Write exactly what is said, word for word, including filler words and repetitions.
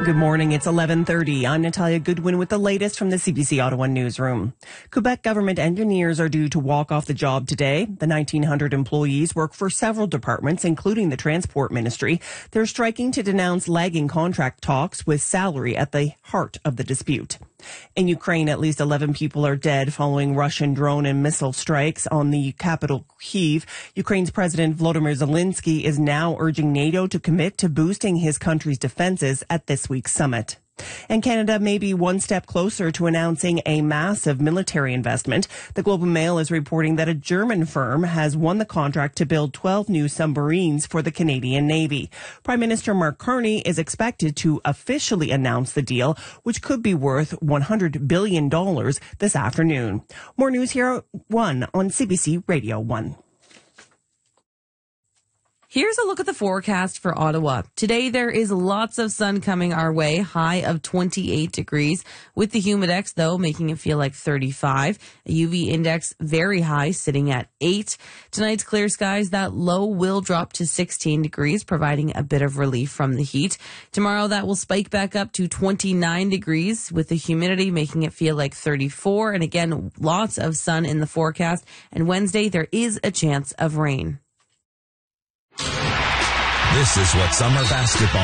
Good morning. It's eleven thirty. I'm Natalia Goodwin with the latest from the C B C Ottawa newsroom. Quebec government engineers are due to walk off the job today. The nineteen hundred employees work for several departments, including the Transport Ministry. They're striking to denounce lagging contract talks with salary at the heart of the dispute. In Ukraine, at least eleven people are dead following Russian drone and missile strikes on the capital, Kyiv. Ukraine's President Volodymyr Zelensky is now urging NATO to commit to boosting his country's defenses at this week's summit. And Canada may be one step closer to announcing a massive military investment. The Globe and Mail is reporting that a German firm has won the contract to build twelve new submarines for the Canadian Navy. Prime Minister Mark Carney is expected to officially announce the deal, which could be worth one hundred billion dollars this afternoon. More news here at one on C B C Radio one. Here's a look at the forecast for Ottawa. Today, there is lots of sun coming our way, high of twenty-eight degrees, with the humidex, though, making it feel like thirty-five. A U V index very high, sitting at eight. Tonight's clear skies, that low will drop to sixteen degrees, providing a bit of relief from the heat. Tomorrow, that will spike back up to twenty-nine degrees, with the humidity making it feel like thirty-four. And again, lots of sun in the forecast. And Wednesday, there is a chance of rain. This is what summer basketball